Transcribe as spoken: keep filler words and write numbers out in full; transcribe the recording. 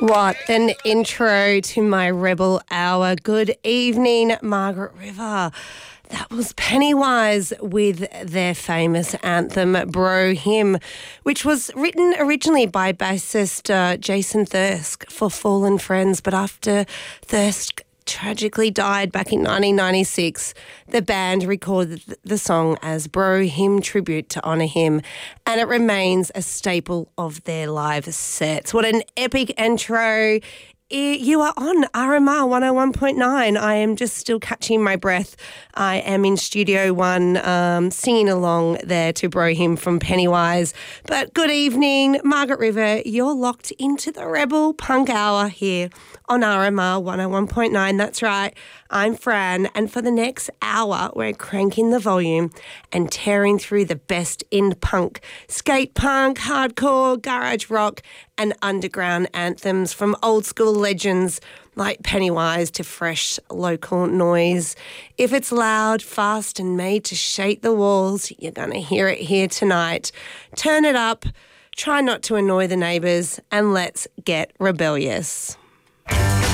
What an intro to my Rebel Hour. Good evening, Margaret River. That was Pennywise with their famous anthem, Bro Hymn, which was written originally by bassist uh, Jason Thirsk for Fallen Friends, but after Thirsk tragically died back in nineteen ninety-six, the band recorded the song as Bro Hymn tribute to honour him, and it remains a staple of their live sets. What an epic intro. You are on R M R one oh one point nine. I am just still catching my breath. I am in Studio One um, singing along there to Bro Hymn from Pennywise. But good evening, Margaret River. You're locked into the Rebel Punk Hour here on R M R one oh one point nine. That's right. I'm Fran, and for the next hour, we're cranking the volume and tearing through the best in punk, skate punk, hardcore, garage rock, and underground anthems from old school legends like Pennywise to fresh local noise. If it's loud, fast, and made to shake the walls, you're going to hear it here tonight. Turn it up, try not to annoy the neighbours, and let's get rebellious.